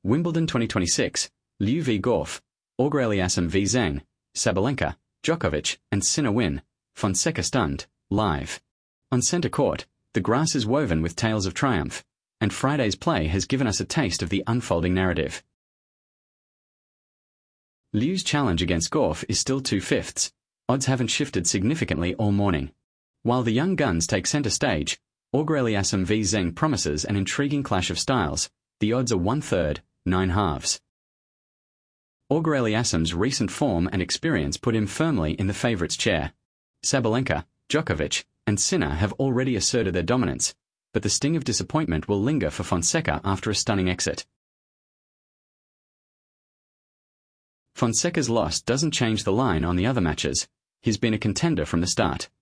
Wimbledon 2026, Liu v Gauff, Auger-Aliassime v Zheng, Sabalenka, Djokovic, and Sinner win, Fonseca stunned, live. On centre court, the grass is woven with tales of triumph, and Friday's play has given us a taste of the unfolding narrative. Liu's challenge against Gauff is still 2/5. Odds haven't shifted significantly all morning. While the young guns take centre stage, Auger-Aliassime v Zheng promises an intriguing clash of styles. The odds are 1/3, 9/2. Auger-Aliassime's recent form and experience put him firmly in the favourite's chair. Sabalenka, Djokovic, and Sinner have already asserted their dominance, but the sting of disappointment will linger for Fonseca after a stunning exit. Fonseca's loss doesn't change the line on the other matches. He's been a contender from the start.